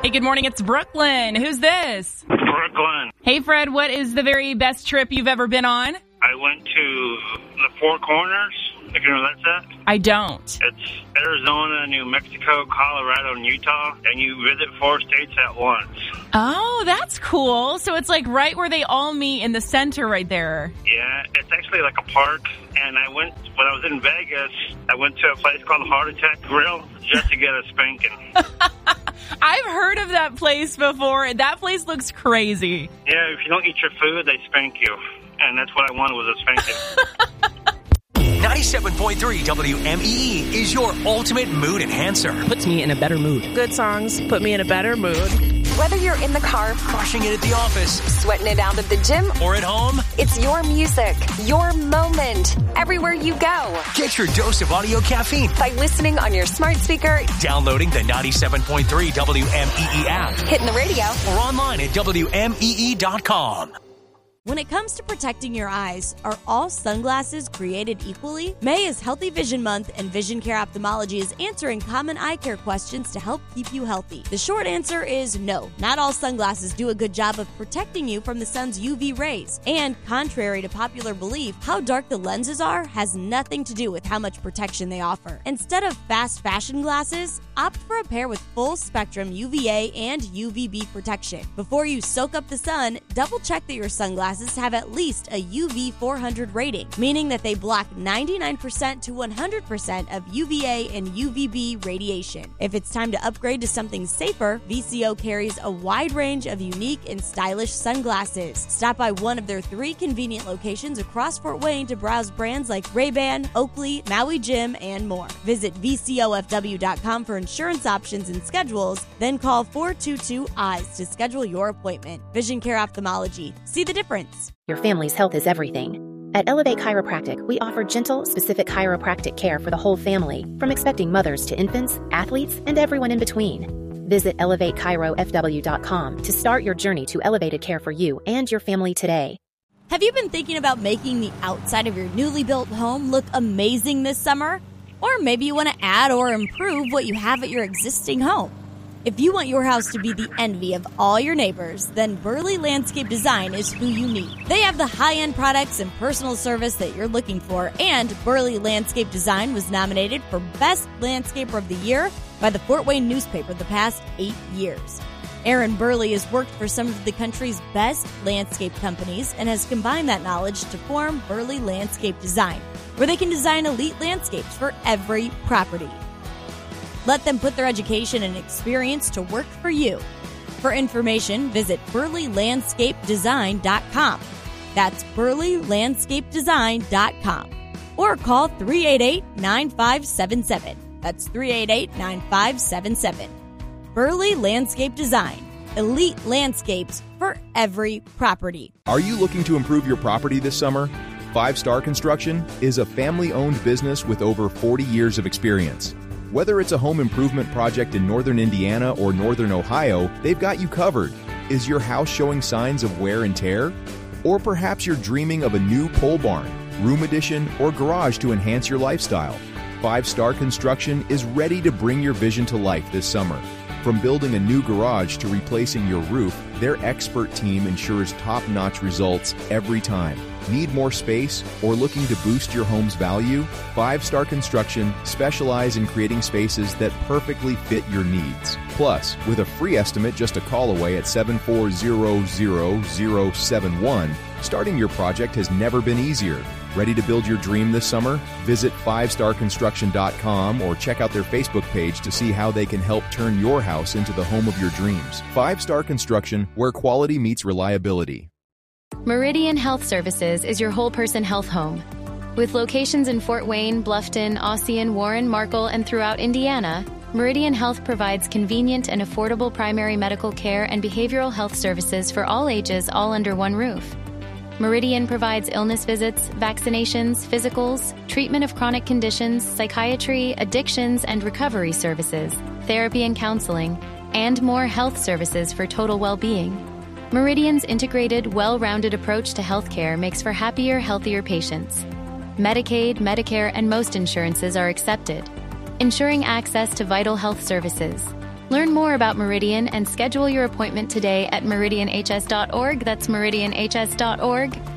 Hey, good morning. It's Brooklyn. Who's this? Brooklyn. Hey, Fred, what is the very best trip you've ever been on? I went to the Four Corners, if you know where that's at. I don't. It's Arizona, New Mexico, Colorado, and Utah, and you visit 4 states at once. Oh, that's cool. So it's like right where they all meet in the center right there. Yeah, it's actually like a park, and when I was in Vegas, I went to a place called Heart Attack Grill just to get a spanking. I've heard of that place before. That place looks crazy. Yeah, if you don't eat your food, they spank you. And that's what I wanted was a spanking. 97.3 WMEE is your ultimate mood enhancer. Puts me in a better mood. Good songs put me in a better mood. Whether you're in the car, Crushing it at the office, sweating it out at the gym, or at home, it's your music, your moment, everywhere you go. get your dose of audio caffeine By listening on your smart speaker, downloading the 97.3 WMEE app hitting the radio, or online at WMEE.com. When it comes to protecting your eyes, are all sunglasses created equally? May is Healthy Vision Month, and Vision Care Ophthalmology is answering common eye care questions to help keep you healthy. The short answer is no. Not all sunglasses do a good job of protecting you from the sun's UV rays. And contrary to popular belief, how dark the lenses are has nothing to do with how much protection they offer. Instead of fast fashion glasses, opt for a pair with full spectrum UVA and UVB protection. Before you soak up the sun, double check that your sunglasses have at least a UV 400 rating, meaning that they block 99% to 100% of UVA and UVB radiation. If it's time to upgrade to something safer, VCO carries a wide range of unique and stylish sunglasses. Stop by one of their 3 convenient locations across Fort Wayne to browse brands like Ray-Ban, Oakley, Maui Jim, and more. Visit VCOFW.com for insurance options and schedules, then call 422-EYES to schedule your appointment. Vision Care Ophthalmology. See the difference. Your family's health is everything. At Elevate Chiropractic, we offer gentle, specific chiropractic care for the whole family, from expecting mothers to infants, athletes, and everyone in between. Visit ElevateChiroFW.com to start your journey to elevated care for you and your family today. Have you been thinking about making the outside of your newly built home look amazing this summer? Or maybe you want to add or improve what you have at your existing home. If you want your house to be the envy of all your neighbors, then Burley Landscape Design is who you need. They have the high-end products and personal service that you're looking for, and Burley Landscape Design was nominated for Best Landscaper of the Year by the Fort Wayne newspaper the past 8 years. Aaron Burley has worked for some of the country's best landscape companies and has combined that knowledge to form Burley Landscape Design, where they can design elite landscapes for every property. Let them put their education and experience to work for you. For information, visit BurleyLandscapeDesign.com. That's BurleyLandscapeDesign.com. Or call 388-9577. That's 388-9577. Burley Landscape Design. Elite landscapes for every property. Are you looking to improve your property this summer? 5 Star Construction is a family-owned business with over 40 years of experience. Whether it's a home improvement project in northern Indiana or northern Ohio, they've got you covered. Is your house showing signs of wear and tear? Or perhaps you're dreaming of a new pole barn, room addition, or garage to enhance your lifestyle. 5 Star Construction is ready to bring your vision to life this summer. From building a new garage to replacing your roof, their expert team ensures top-notch results every time. Need more space or looking to boost your home's value? 5 Star Construction specialize in creating spaces that perfectly fit your needs. Plus, with a free estimate just a call away at 7400071, starting your project has never been easier. Ready to build your dream this summer? Visit 5starconstruction.com or check out their Facebook page to see how they can help turn your house into the home of your dreams. 5 Star Construction, where quality meets reliability. Meridian Health Services is your whole-person health home. With locations in Fort Wayne, Bluffton, Ossian, Warren, Markle, and throughout Indiana, Meridian Health provides convenient and affordable primary medical care and behavioral health services for all ages, all under one roof. Meridian provides illness visits, vaccinations, physicals, treatment of chronic conditions, psychiatry, addictions and recovery services, therapy and counseling, and more health services for total well-being. Meridian's integrated, well-rounded approach to healthcare makes for happier, healthier patients. Medicaid, Medicare, and most insurances are accepted, ensuring access to vital health services. Learn more about Meridian and schedule your appointment today at meridianhs.org. That's meridianhs.org.